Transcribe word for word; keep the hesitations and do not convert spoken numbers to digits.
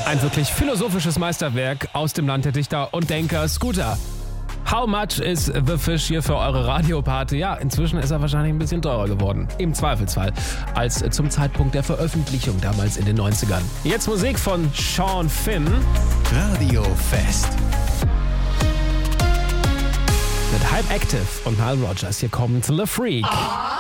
Ein wirklich philosophisches Meisterwerk aus dem Land der Dichter und Denker, Scooter. How much is the fish hier für eure Radioparty? Ja, inzwischen ist er wahrscheinlich ein bisschen teurer geworden. Im Zweifelsfall. Als zum Zeitpunkt der Veröffentlichung damals in den neunzigern. Jetzt Musik von Sean Finn. Radio Fest. Mit Hype Active und Nile Rodgers. Hier kommt The Freak.